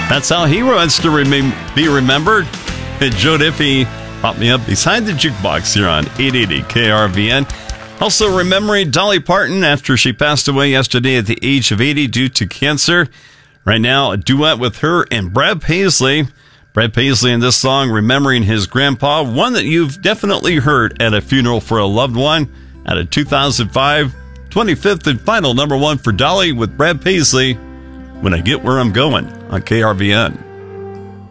That's how he wants to be remembered. And Joe Diffie popped me up beside the jukebox here on 880 KRVN. Also remembering Dolly Parton after she passed away yesterday at the age of 80 due to cancer. Right now, a duet with her and Brad Paisley. Brad Paisley in this song, remembering his grandpa, one that you've definitely heard at a funeral for a loved one. Out of 2005, 25th and final number one for Dolly with Brad Paisley, When I Get Where I'm Going on KRVN.